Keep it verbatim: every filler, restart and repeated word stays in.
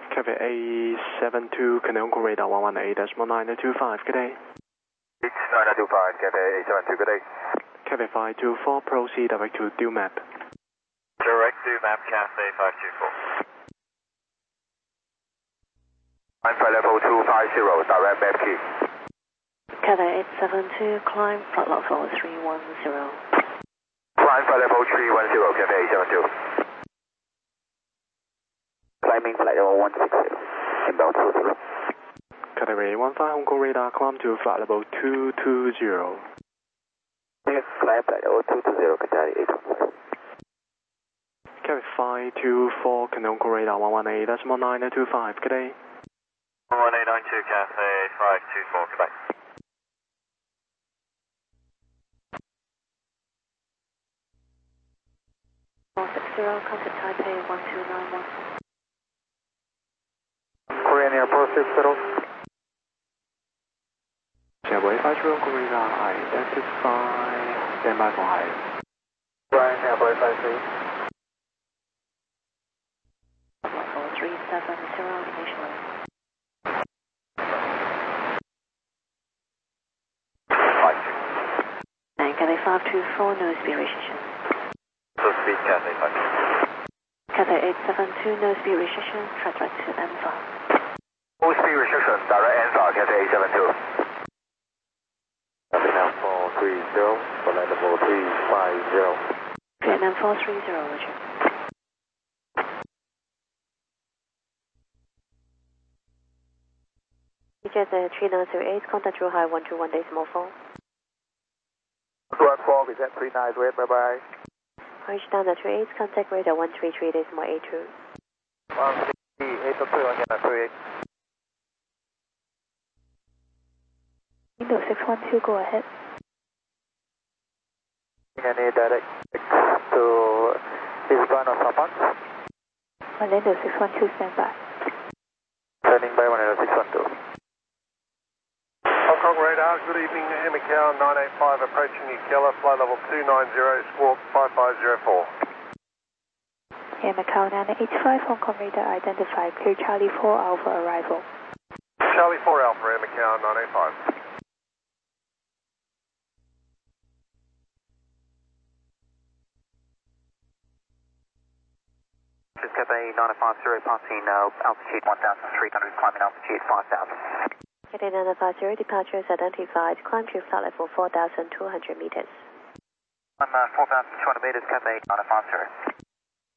Cathay eight seven two, canonical radar one one eight decimal nine two five, good day. It's nine two five, Cathay eight seven two, good day. Cathay five two four, proceed direct to due map. Direct to map, Cathay five two four. Climb flight level two five zero, direct map key. Cathay eight seven two, climb flight level three one zero. Climb flight level three one zero, Cathay eight seven two. Climbing flight level one six zero, inbound two zero. Cathay one five, Hong Kong radar, climb to flight level two two zero. Climb flight level two two zero, Cathay eight one five. Cathay five two four, canonical radar one one eight decimal nine two five, good day. one eight nine two, Cathay five two four, goodbye. four six zero, contact Taipei one two nine one. Korean Air four six zero. Singapore eight five two, Hong Kong radar, identify, stand by for high. Korean Air four five three. four three seven zero, initially. And Cathay five two four, no speed restriction. So speed Cathay five. Cathay eight seven two, no speed restriction, track right to M five. No speed restriction, direct N five, Cathay eight seven two. Vietnam four three zero, flight level three five zero. Vietnam four three zero, Roger. Cathay three nine zero eight, contact Drew High one two one decimal four. one four, we set three nine eight, bye bye. Orange down at two eight, contact radar one three three decimal eight two. one three eight two, again, three eight. Window six one two, go ahead. Any direct to eastbound or southbound? Orlando six one two, stand by. Turning by one six one two. Hong Kong radar, good evening, Air Macau nine eight five approaching Ukella, flight level two nine zero, squawk five five zero four. Air Macau nine eight five, Hong Kong radar identified, clear Charlie four Alpha arrival. Charlie four Alpha, Air Macau nine eight five. This is Cathay nine five zero, passing uh, altitude one thousand three hundred, climbing altitude five thousand. Cathay nine five zero, departure is identified, climb to flight level four thousand two hundred meters. I'm uh, four thousand two hundred meters, Cathay nine five zero.